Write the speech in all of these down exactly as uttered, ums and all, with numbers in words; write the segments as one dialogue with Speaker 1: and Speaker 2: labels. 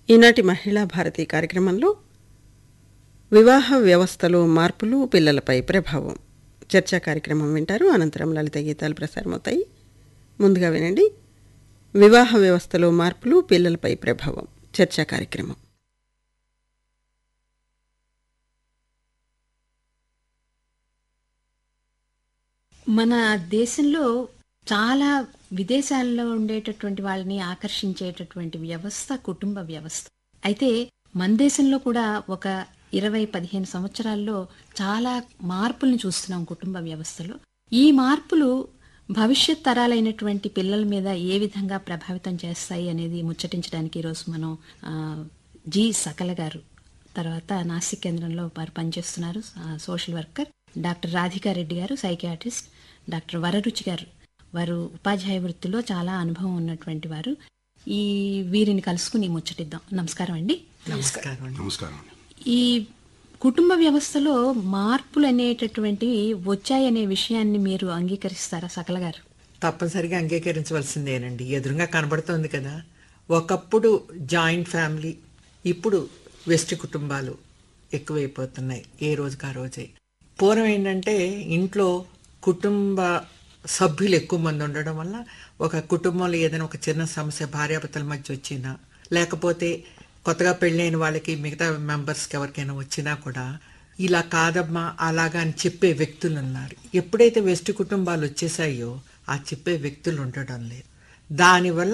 Speaker 1: ఈనాటి మహిళా భారతి కార్యక్రమంలో వివాహ వ్యవస్థలో మార్పులు పిల్లలపై ప్రభావం చర్చా కార్యక్రమం వింటారు. అనంతరం లలిత గీతాలు ప్రసారమవుతాయి. ముందుగా వినండి వివాహ వ్యవస్థలో మార్పులు పిల్లలపై ప్రభావం చర్చా కార్యక్రమం.
Speaker 2: మన దేశంలో చాలా విదేశాల్లో ఉండేటటువంటి వాళ్ళని ఆకర్షించేటటువంటి వ్యవస్థ కుటుంబ వ్యవస్థ. అయితే మన దేశంలో కూడా ఒక ఇరవై పదిహేను సంవత్సరాల్లో చాలా మార్పులను చూస్తున్నాం కుటుంబ వ్యవస్థలో. ఈ మార్పులు భవిష్యత్ తరాలైనటువంటి పిల్లల మీద ఏ విధంగా ప్రభావితం చేస్తాయి అనేది ముచ్చటించడానికి ఈరోజు మనం ఆ, జి సకల గారు, తర్వాత నాసిక్ కేంద్రంలో వారు పనిచేస్తున్నారు, ఆ, సోషల్ వర్కర్, డాక్టర్ రాధికారెడ్డి గారు సైకియాట్రిస్ట్, డాక్టర్ వరరుచి గారు వారు ఉపాధ్యాయ వృత్తిలో చాలా అనుభవం ఉన్నటువంటి వారు. ఈ వీరిని కలుసుకుని ముచ్చటిద్దాం. నమస్కారం అండి.
Speaker 3: నమస్కారం.
Speaker 4: నమస్కారం.
Speaker 2: ఈ కుటుంబ వ్యవస్థలో మార్పులు అనేటటువంటివి వచ్చాయనే విషయాన్ని మీరు అంగీకరిస్తారా సకల గారు?
Speaker 3: తప్పనిసరిగా అంగీకరించవలసిందేనండి. ఎదురుగా కనబడుతోంది కదా. ఒకప్పుడు జాయింట్ ఫ్యామిలీ, ఇప్పుడు వెస్ట్ కుటుంబాలు ఎక్కువైపోతున్నాయి ఏ రోజుకి ఆ రోజే. పూర్వం ఏంటంటే ఇంట్లో కుటుంబ సభ్యులు ఎక్కువ మంది ఉండడం వల్ల ఒక కుటుంబంలో ఏదైనా ఒక చిన్న సమస్య భార్యాభర్తల మధ్య వచ్చినా, లేకపోతే కొత్తగా పెళ్ళైన వాళ్ళకి మిగతా మెంబర్స్కి ఎవరికైనా వచ్చినా కూడా ఇలా కాదమ్మా అలాగా అని చెప్పే వ్యక్తులు ఉన్నారు. ఎప్పుడైతే వెస్ట్ కుటుంబాలు వచ్చేసాయో ఆ చెప్పే వ్యక్తులు ఉండడం లేదు. దానివల్ల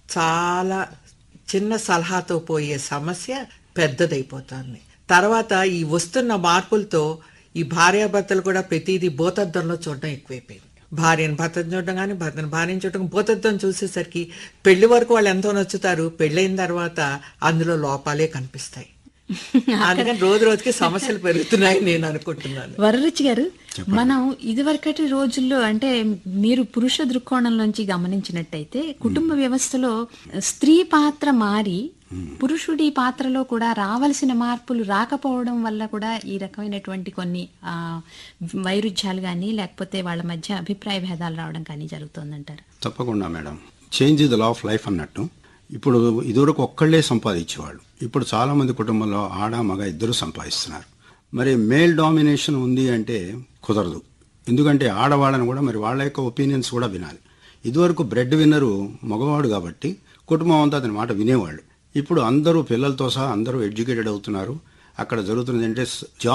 Speaker 3: చాలా చిన్న సలహాతో పోయే సమస్య పెద్దదైపోతుంది. తర్వాత ఈ వస్తున్న మార్పులతో ఈ భార్యాభర్తలు కూడా ప్రతిదీ భూతద్దంలో చూడడం ఎక్కువైపోయింది. భార్యను భర్తను చూడడం కానీ భర్తను భార్యను చూడడం, భూతద్దం చూసేసరికి పెళ్లి వరకు వాళ్ళు ఎంతో నచ్చుతారు, పెళ్ళైన తర్వాత అందులో లోపాలే కనిపిస్తాయి. అందుకని రోజు రోజుకి సమస్యలు పెరుగుతున్నాయి నేను అనుకుంటున్నాను.
Speaker 2: వరరుచి గారు, మనం ఇదివరకటి రోజుల్లో అంటే మీరు పురుష దృక్కోణంలోంచి గమనించినట్టయితే కుటుంబ వ్యవస్థలో స్త్రీ పాత్ర మారి పురుషుడి పాత్రలో కూడా రావలసిన మార్పులు రాకపోవడం వల్ల కూడా ఈ రకమైనటువంటి కొన్ని ఆ వైరుధ్యాలు కానీ లేకపోతే వాళ్ళ మధ్య అభిప్రాయ భేదాలు రావడం కానీ జరుగుతుందంటారు.
Speaker 4: తప్పకుండా madam. Change is the law of life అన్నట్టు ఇప్పుడు ఇదివరకు ఒక్కళ్ళే సంపాదించేవాళ్ళు, ఇప్పుడు చాలామంది కుటుంబంలో ఆడ మగ ఇద్దరు సంపాదిస్తున్నారు. మరి మేల్ డామినేషన్ ఉంది అంటే కుదరదు. ఎందుకంటే ఆడవాళ్ళని కూడా మరి వాళ్ళ యొక్క ఒపీనియన్స్ కూడా వినాలి. ఇదివరకు బ్రెడ్ విన్నరు మగవాడు కాబట్టి కుటుంబం అంతా అతని మాట వినేవాళ్ళు. ఇప్పుడు అందరూ పిల్లలతో సహా అందరూ ఎడ్యుకేటెడ్ అవుతున్నారు. అక్కడ జరుగుతున్నది అంటే